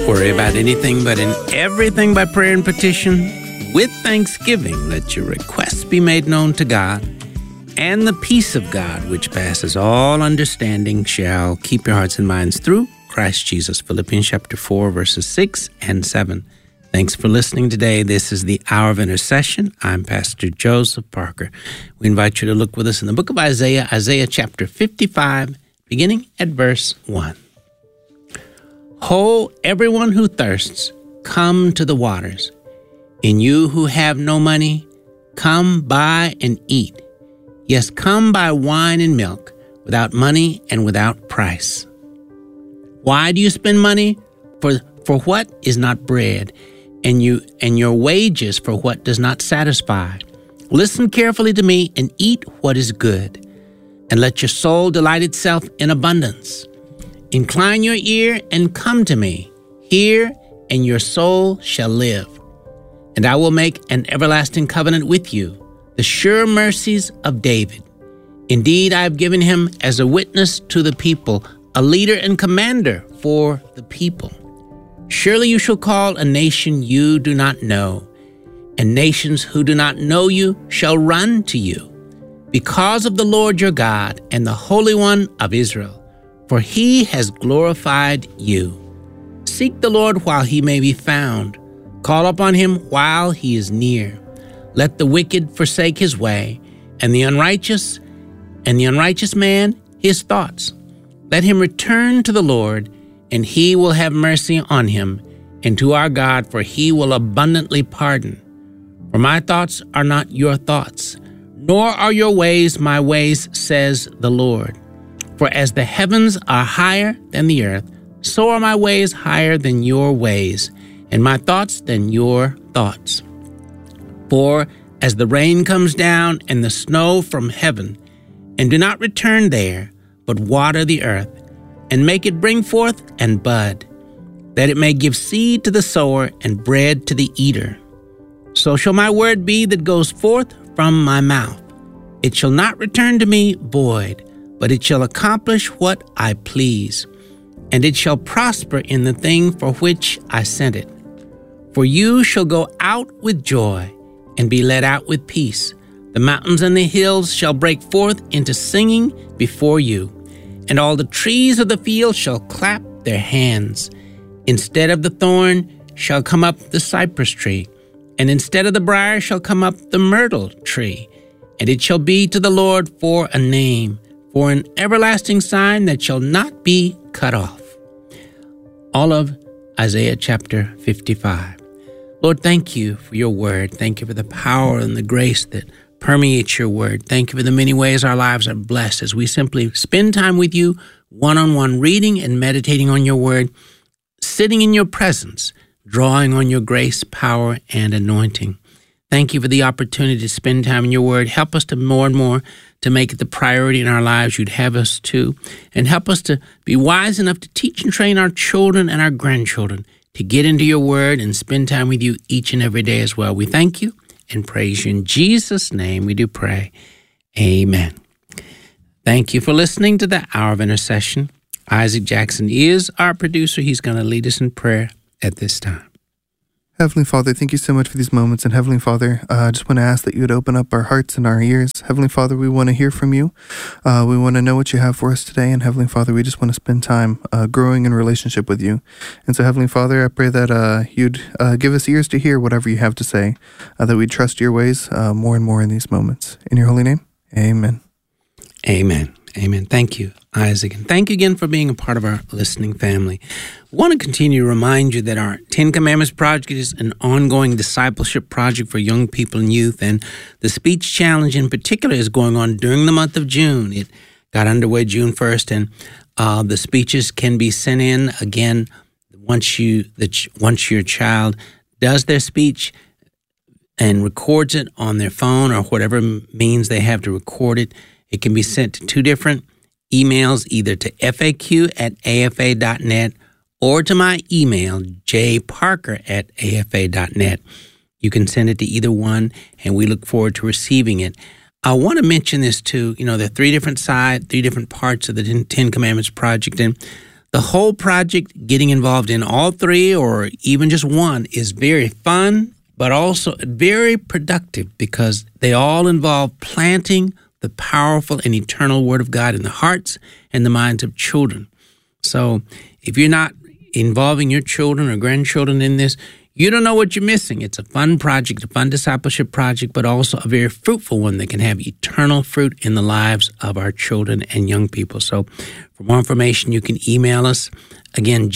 worry about anything, but in everything by prayer and petition, with thanksgiving, let your requests be made known to God, and the peace of God, which passes all understanding, shall keep your hearts and minds through Christ Jesus. Philippians chapter 4, verses 6 and 7. Thanks for listening today. This is the Hour of Intercession. I'm Pastor Joseph Parker. We invite you to look with us in the book of Isaiah, Isaiah chapter 55, beginning at verse 1. Ho, everyone who thirsts, come to the waters. And you who have no money, come buy and eat. Yes, come buy wine and milk, without money and without price. Why do you spend money for what is not bread, and your wages for what does not satisfy? Listen carefully to me and eat what is good, and let your soul delight itself in abundance. Incline your ear and come to me. Hear, and your soul shall live. And I will make an everlasting covenant with you, the sure mercies of David. Indeed, I have given him as a witness to the people, a leader and commander for the people. Surely you shall call a nation you do not know, and nations who do not know you shall run to you, because of the Lord your God and the Holy One of Israel. For he has glorified you. Seek the Lord while he may be found. Call upon him while he is near. Let the wicked forsake his way, and the unrighteous man his thoughts. Let him return to the Lord, and he will have mercy on him, and to our God, for he will abundantly pardon. For my thoughts are not your thoughts, nor are your ways my ways, says the Lord. For as the heavens are higher than the earth, so are my ways higher than your ways, and my thoughts than your thoughts. For as the rain comes down and the snow from heaven, and do not return there, but water the earth, and make it bring forth and bud, that it may give seed to the sower and bread to the eater, so shall my word be that goes forth from my mouth. It shall not return to me void, but it shall accomplish what I please, and it shall prosper in the thing for which I sent it. For you shall go out with joy, and be led out with peace. The mountains and the hills shall break forth into singing before you, and all the trees of the field shall clap their hands. Instead of the thorn shall come up the cypress tree, and instead of the briar shall come up the myrtle tree. And it shall be to the Lord for a name, for an everlasting sign that shall not be cut off. All of Isaiah chapter 55. Lord, thank you for your word. Thank you for the power and the grace that permeates your word. Thank you for the many ways our lives are blessed as we simply spend time with you, one-on-one, reading and meditating on your word, sitting in your presence, drawing on your grace, power, and anointing. Thank you for the opportunity to spend time in your word. Help us to more and more to make it the priority in our lives you'd have us to, and help us to be wise enough to teach and train our children and our grandchildren to get into your word and spend time with you each and every day as well. We thank you and praise you. In Jesus' name we do pray. Amen. Thank you for listening to the Hour of Intercession. Isaac Jackson is our producer. He's going to lead us in prayer at this time. Heavenly Father, thank you so much for these moments. And Heavenly Father, I just want to ask that you would open up our hearts and our ears. Heavenly Father, we want to hear from you. We want to know what you have for us today. And Heavenly Father, we just want to spend time growing in relationship with you. And so Heavenly Father, I pray that you'd give us ears to hear whatever you have to say, that we'd trust your ways more and more in these moments. In your holy name, amen. Amen. Amen. Thank you, Isaac. And thank you again for being a part of our listening family. I want to continue to remind you that our 10 Commandments Project is an ongoing discipleship project for young people and youth. And the Speech Challenge in particular is going on during the month of June. It got underway June 1st, and the speeches can be sent in again once your child does their speech and records it on their phone or whatever means they have to record it. It can be sent to two different emails, either to faq@afa.net or to my email, jparker@afa.net. You can send it to either one, and we look forward to receiving it. I want to mention this too. There are three different parts of the 10 Commandments Project, and The whole project, getting involved in all three or even just one, is very fun, but also very productive because they all involve planting the powerful and eternal Word of God in the hearts and the minds of children. So if you're not involving your children or grandchildren in this, you don't know what you're missing. It's a fun project, a fun discipleship project, but also a very fruitful one that can have eternal fruit in the lives of our children and young people. So for more information, you can email us. Again,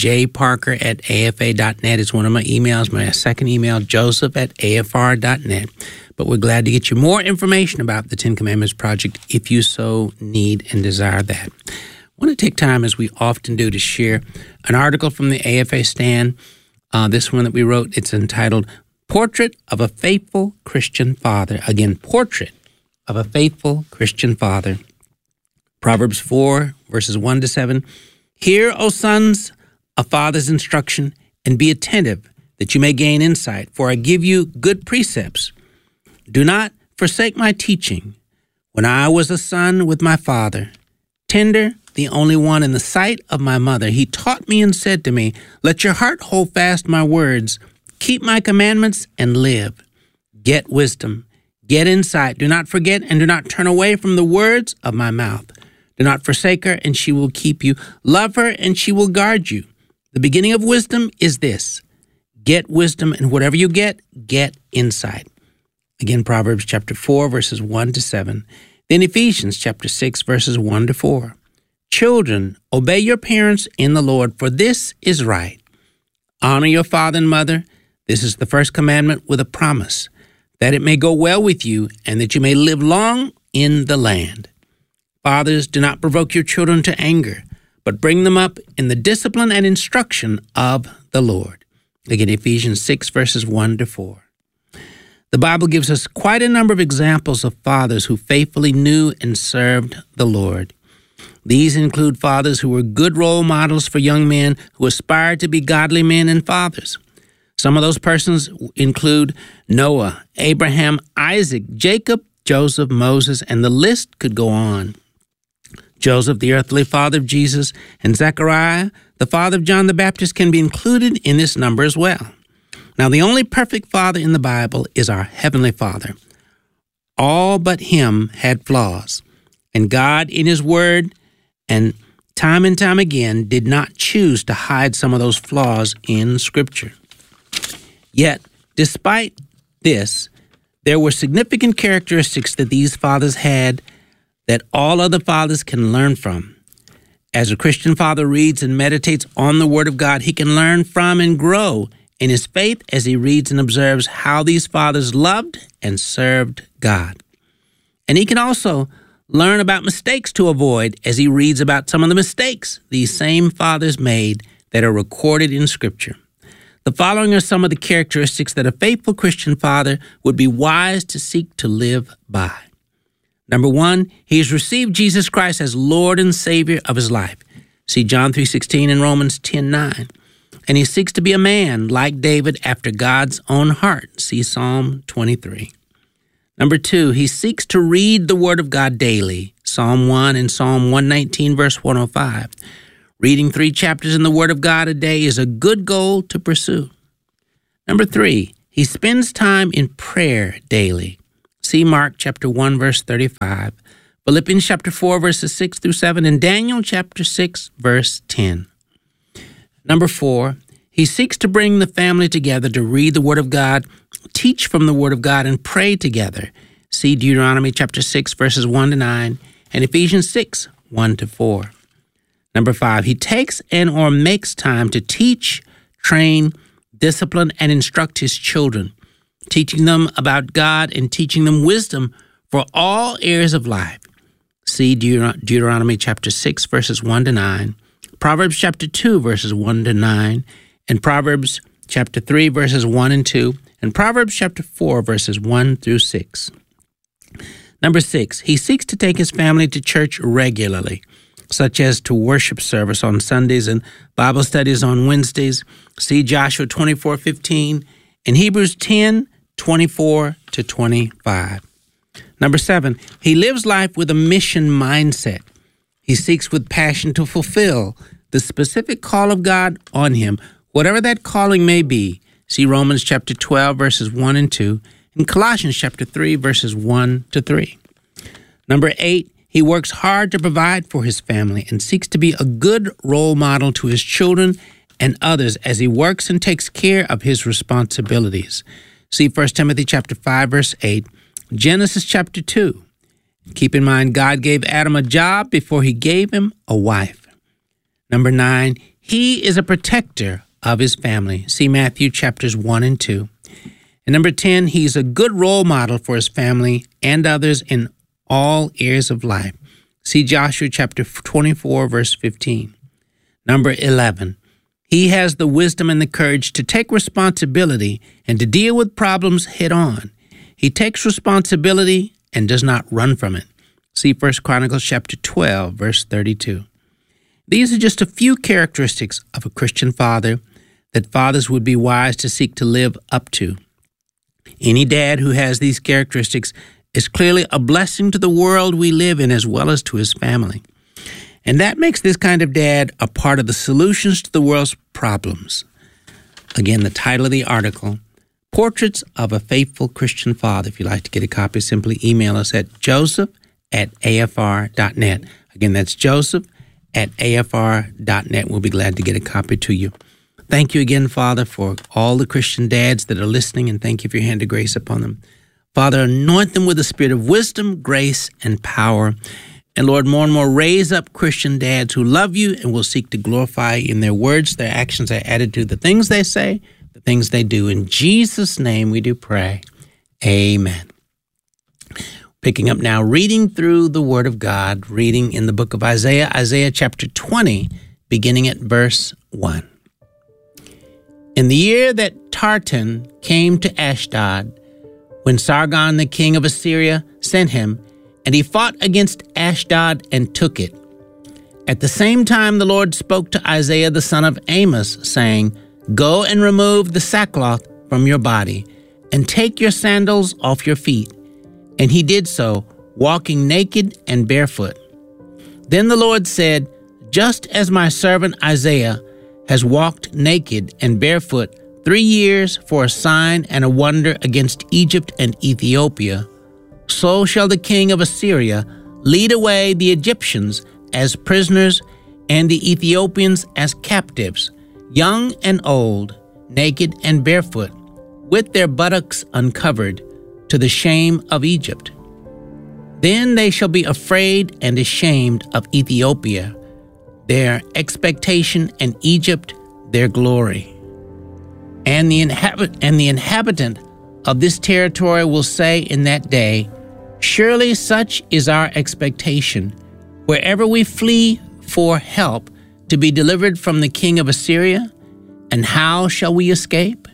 jparker@afa.net is one of my emails. My second email, joseph@afr.net. But we're glad to get you more information about the Ten Commandments Project if you so need and desire that. I want to take time, as we often do, to share an article from the AFA Stand. This one that we wrote, it's entitled Portrait of a Faithful Christian Father. Again, Portrait of a Faithful Christian Father. Proverbs 4, verses 1 to 7. Hear, O sons, a father's instruction, and be attentive, that you may gain insight. For I give you good precepts. Do not forsake my teaching. When I was a son with my father, tender, the only one in the sight of my mother, he taught me and said to me, let your heart hold fast my words. Keep my commandments and live. Get wisdom. Get insight. Do not forget and do not turn away from the words of my mouth. Do not forsake her, and she will keep you. Love her, and she will guard you. The beginning of wisdom is this. Get wisdom, and whatever you get insight. Again, Proverbs chapter 4, verses 1 to 7. Then Ephesians chapter 6, verses 1 to 4. Children, obey your parents in the Lord, for this is right. Honor your father and mother. This is the first commandment with a promise, that it may go well with you and that you may live long in the land. Fathers, do not provoke your children to anger, but bring them up in the discipline and instruction of the Lord. Again, Ephesians 6, verses 1 to 4. The Bible gives us quite a number of examples of fathers who faithfully knew and served the Lord. These include fathers who were good role models for young men who aspired to be godly men and fathers. Some of those persons include Noah, Abraham, Isaac, Jacob, Joseph, Moses, and the list could go on. Joseph, the earthly father of Jesus, and Zechariah, the father of John the Baptist, can be included in this number as well. Now, the only perfect father in the Bible is our Heavenly Father. All but him had flaws, and God in his word and time again did not choose to hide some of those flaws in Scripture. Yet, despite this, there were significant characteristics that these fathers had that all other fathers can learn from. As a Christian father reads and meditates on the Word of God, he can learn from and grow in his faith as he reads and observes how these fathers loved and served God. And he can also learn about mistakes to avoid as he reads about some of the mistakes these same fathers made that are recorded in Scripture. The following are some of the characteristics that a faithful Christian father would be wise to seek to live by. Number 1, he has received Jesus Christ as Lord and Savior of his life. See John 3:16 and Romans 10:9. And he seeks to be a man like David after God's own heart. See Psalm 23. Number 2, he seeks to read the Word of God daily. Psalm 1 and Psalm 119, verse 105. Reading 3 chapters in the Word of God a day is a good goal to pursue. Number 3, he spends time in prayer daily. See Mark chapter 1, verse 35, Philippians chapter 4, verses 6 through 7, and Daniel chapter 6, verse 10. Number 4, he seeks to bring the family together to read the Word of God, teach from the Word of God, and pray together. See Deuteronomy chapter 6, verses 1 to 9, and Ephesians 6, 1 to 4. Number 5, he takes and or makes time to teach, train, discipline, and instruct his children, teaching them about God and teaching them wisdom for all areas of life. See Deuteronomy chapter 6, verses 1 to 9, Proverbs chapter 2, verses 1 to 9, and Proverbs chapter 3, verses 1 and 2, and Proverbs chapter 4, verses 1 through 6. Number 6, he seeks to take his family to church regularly, such as to worship service on Sundays and Bible studies on Wednesdays. See Joshua 24:15 and Hebrews 10:24 to 25. Number 7, he lives life with a mission mindset. He seeks with passion to fulfill the specific call of God on him, whatever that calling may be. See Romans chapter 12, verses 1 and 2, and Colossians chapter 3, verses 1 to 3. Number 8, he works hard to provide for his family and seeks to be a good role model to his children and others as he works and takes care of his responsibilities. See 1 Timothy chapter 5, verse 8, Genesis chapter 2. Keep in mind, God gave Adam a job before he gave him a wife. Number 9, he is a protector of his family. See Matthew chapters 1 and 2. And number 10, he's a good role model for his family and others in all areas of life. See Joshua chapter 24, verse 15. Number 11, he has the wisdom and the courage to take responsibility and to deal with problems head on. He takes responsibility and does not run from it. See 1 Chronicles chapter 12, verse 32. These are just a few characteristics of a Christian father that fathers would be wise to seek to live up to. Any dad who has these characteristics is clearly a blessing to the world we live in as well as to his family. And that makes this kind of dad a part of the solutions to the world's problems. Again, the title of the article, Portraits of a Faithful Christian Father. If you'd like to get a copy, simply email us at joseph@afr.net. Again, that's joseph@afr.net. We'll be glad to get a copy to you. Thank you again, Father, for all the Christian dads that are listening, and thank you for your hand of grace upon them. Father, anoint them with the spirit of wisdom, grace, and power. And Lord, more and more raise up Christian dads who love you and will seek to glorify you in their words, their actions, their attitude, the things they say, the things they do. In Jesus' name we do pray. Amen. Picking up now, reading through the Word of God, reading in the book of Isaiah, Isaiah chapter 20, beginning at verse 1. In the year that Tartan came to Ashdod, when Sargon the king of Assyria sent him, and he fought against Ashdod and took it. At the same time the Lord spoke to Isaiah the son of Amos, saying, Go and remove the sackcloth from your body, and take your sandals off your feet. And he did so, walking naked and barefoot. Then the Lord said, Just as my servant Isaiah has walked naked and barefoot 3 years for a sign and a wonder against Egypt and Ethiopia, so shall the king of Assyria lead away the Egyptians as prisoners and the Ethiopians as captives, young and old, naked and barefoot, with their buttocks uncovered, to the shame of Egypt. Then they shall be afraid and ashamed of Ethiopia, their expectation, and Egypt, their glory. And the inhabitant of this territory will say in that day, Surely such is our expectation, wherever we flee for help to be delivered from the king of Assyria, and how shall we escape?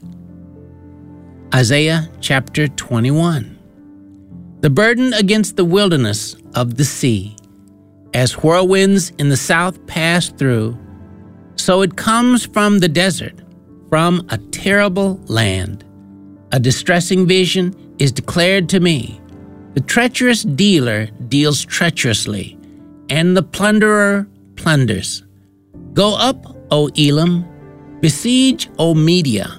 Isaiah chapter 21. The burden against the wilderness of the sea. As whirlwinds in the south pass through, so it comes from the desert, from a terrible land. A distressing vision is declared to me. The treacherous dealer deals treacherously, and the plunderer plunders. Go up, O Elam, besiege, O Media.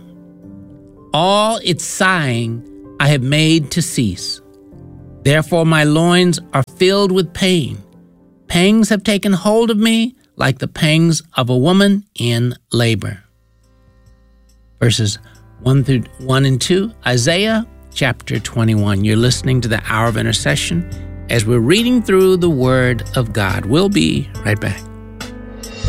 All its sighing I have made to cease. Therefore my loins are filled with pain. Pangs have taken hold of me like the pangs of a woman in labor. Verses 1 and 2, Isaiah chapter 21. You're listening to the Hour of Intercession as we're reading through the Word of God. We'll be right back.